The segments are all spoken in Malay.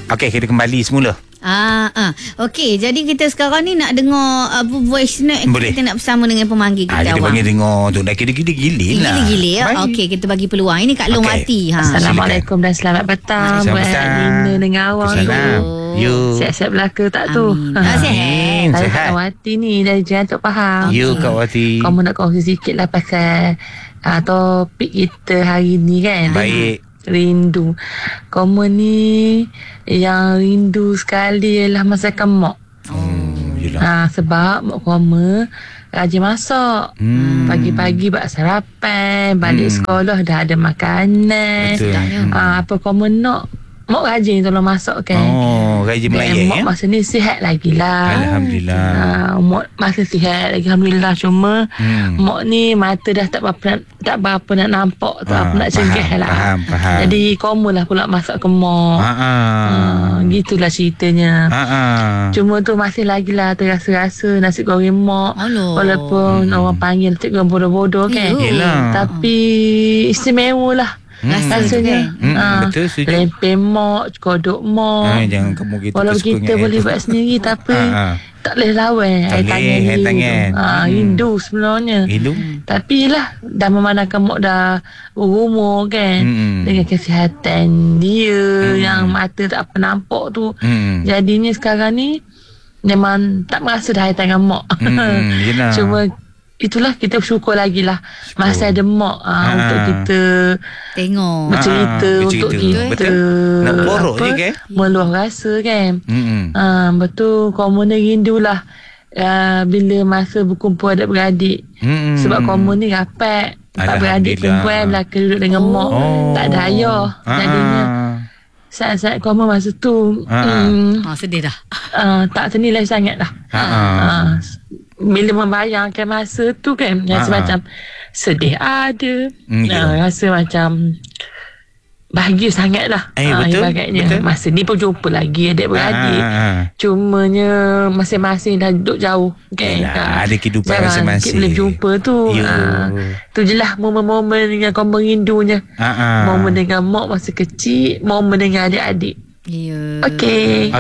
Okey, kita kembali semula. Okey, jadi kita sekarang ni nak dengar voice note. Boleh. Kita nak bersama dengan pemanggil kita. Kita bagi dengar tu. Dah gila-gila lah. Gila-gila ya. Okey, kita bagi peluang. Ini Kak Long Wati. Assalamualaikum dan selamat petang buat Lina dengan awak tu. Siap-siap belaka tak tu? Sihat. Saya Kak Wati ni dari Jantung Pahang. You Kak Wati. Kamu nak kongsi sikit lah pasal topik kita hari ni kan. Baik. Rindu. Kamu ni yang rindu sekali ialah masakan mak. Sebab mak kamu rajin masak. Pagi-pagi buat sarapan, balik sekolah dah ada makanan. Betul. Apa kamu nak, mak rajin tolong masak kan. Rajin melayan mak masa ni sihat lagi lah. Alhamdulillah. Mak masa sihat lagi, Alhamdulillah. Cuma mak ni mata dah tak berapa nak nampak, tak apa nak cengkeh lah. Faham. Jadi kamu lah pula masak ke mak. Gitulah ceritanya. Cuma tu masih lagi lah terasa-rasa nasi goreng mak. Walaupun orang panggil nasi goreng bodoh-bodoh kan. Tapi istimewa lah. Rasanya betul, setuju. Lempeng mak, kodok mak. Jangan kamu gitu. Walaupun kita boleh buat sendiri, tapi tak boleh lawan air tangan. Rindu sebenarnya. Tapi lah dah memandangkan mak dah berumur kan, dengan kesihatan dia yang mata tak apa nampak tu. Jadinya sekarang ni memang tak merasa dah air tangan mak. Cuma itulah, kita bersyukur lagi lah masa ada mak untuk kita tengok, bercerita, untuk kita nak borok je kan, meluah rasa kan. Betul, kamu ni rindulah bila masa berkumpul adik-beradik. Sebab kamu ni rapat, empat beradik perempuan, belakang duduk dengan mak, tak ada ayah. Jadinya saat-saat kamu masa tu sedih dah. Tak senilai sangat lah. Bila membayangkan masa tu kan, rasa macam sedih ada, rasa macam bahagia sangat lah. Betul. Masa ni pun jumpa lagi adik-beradik. Cumanya masing-masing dah duduk jauh kan. Ada kehidupan masing-masing. Kita boleh jumpa tu. Tu je lah momen-momen yang kau merindunya. Momen dengan mak masa kecil, momen dengan adik-adik. Okey.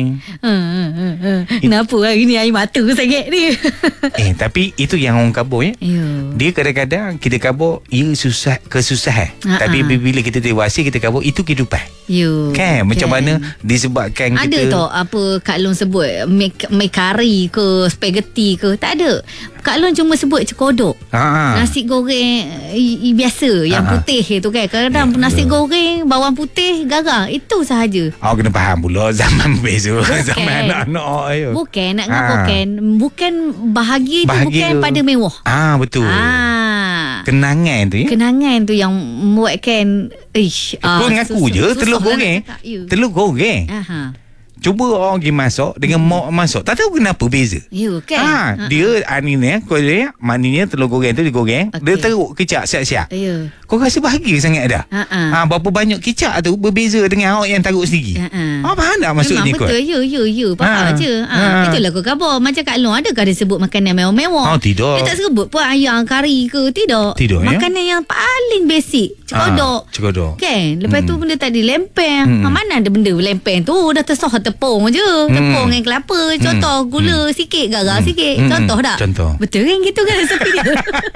Kenapa hari ni air mata sangat ni? Tapi itu yang orang kabur ya. Dia kadang-kadang kita kabur kesusahan. Tapi bila kita dewasa, kita kabur itu kehidupan. Kan macam mana disebabkan ada kita. Ada tau apa Kak Long sebut make kari ke spaghetti ke, tak ada. Kak Long cuma sebut cekodok. Nasi goreng biasa yang putih tu kan. Kadang-kadang nasi goreng bawang putih garam, itu sahaja. Kena faham pula zaman berbeza. Zaman anak-anak. Bukan nak ngapakan. Bukan bahagia tu bukan pada mewah. Betul. Kenangan tu ya. Kenangan tu yang buatkan kau ngaku je telur goreng. Telur goreng. Cuba orang pergi masak dengan mak masak, tak tahu kenapa beza. Kan. Dia ni maknanya telur goreng tu digoreng, dia teruk kicap siap-siap. Kau rasa bahagia sangat dah. Berapa banyak kicap tu berbeza dengan awak yang taruh sendiri. Faham tak maksudnya kau? Betul. Faham je. Itulah kau khabar. Macam Kak Long, adakah dia sebut makanan mewah-mewah? Tidak. Dia tak sebut pun ayam kari ke. Tidak makanan yang paling basic, cekodok. Kan. Lepas tu benda tadi lempeng. Mana ada benda lempeng tu dah tersah tepung je. Tepung dengan kelapa. Contoh gula sikit, garam sikit. Contoh tak? Betul kan gitu kan resepi dia.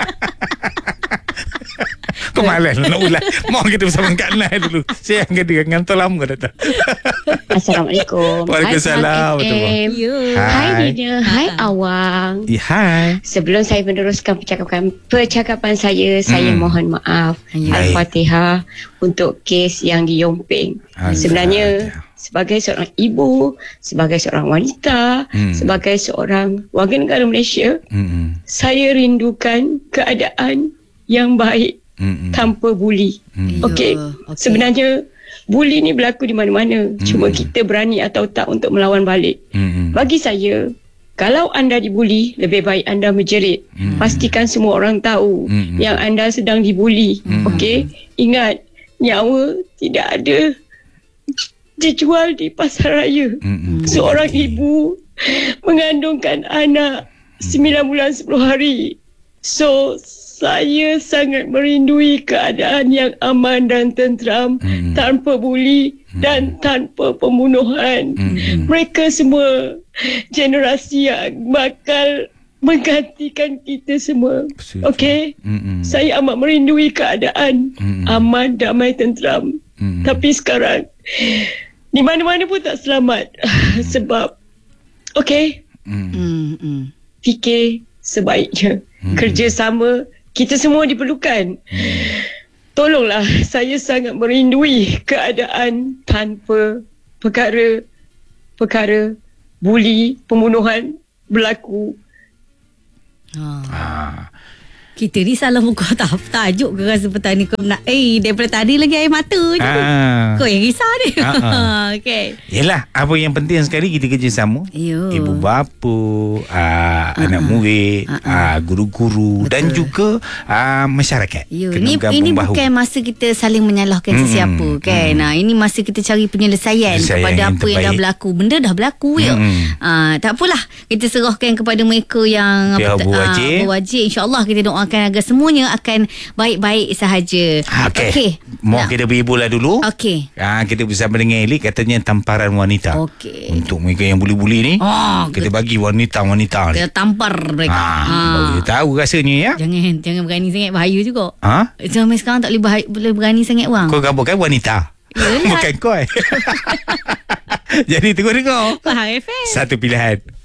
Kau malas nak ulang. Mau kita bersama Kak Nai dulu. Saya yang kata ngantor lama datang. Assalamualaikum. Waalaikumsalam. Hai Nina. Hai Awang. Hai. Sebelum saya meneruskan percakapan saya mohon maaf. Al-Fatihah untuk kes yang di Yomping. Sebenarnya sebagai seorang ibu, sebagai seorang wanita, sebagai seorang warga negara Malaysia, saya rindukan keadaan yang baik tanpa buli. Okey. Sebenarnya buli ni berlaku di mana-mana. Cuma kita berani atau tak untuk melawan balik. Bagi saya, kalau anda dibuli, lebih baik anda menjerit. Pastikan semua orang tahu yang anda sedang dibuli. Okey. Ingat, nyawa tidak ada dijual di pasar raya. Seorang ibu mengandungkan anak 9 bulan 10 hari. So Saya sangat merindui keadaan yang aman dan tenteram, tanpa buli dan tanpa pembunuhan. Mereka semua generasi yang bakal menggantikan kita semua. Okey? Saya amat merindui keadaan aman, damai, tenteram. Tapi sekarang di mana-mana pun tak selamat. Sebab okey, fikir sebaiknya. Kerjasama kita semua diperlukan. Tolonglah, saya sangat merindui keadaan tanpa perkara buli, pembunuhan berlaku. Kita ni salah muka tajuk ke rasa petani kau nak daripada tadi lagi air mata je. Kau yang risau ni. Okay. Yelah, apa yang penting sekali kita kerjasama. Ibu bapa, anak murid, guru-guru dan juga masyarakat. Ini bukan masa kita saling menyalahkan sesiapa kan. Ini masa kita cari penyelesaian kepada apa yang dah berlaku. Benda dah berlaku tak apalah, kita serahkan kepada mereka yang berwajib. InsyaAllah kita doakan agar semuanya akan baik-baik sahaja. Okey. Mau kita berhibur lah dulu. Okey. Kita bersama dengan Elik, katanya tamparan wanita. Okey. Untuk mereka yang buli-buli ni, kita bagi wanita-wanita ni. Kita tampar mereka. Baru tahu rasanya ya. Jangan berani sangat, bahaya juga. Zaman sekarang tak boleh berani sangat orang. Kau gabungkan wanita. Bukan kau. Jadi tunggu dengar. Faham FM. Satu pilihan.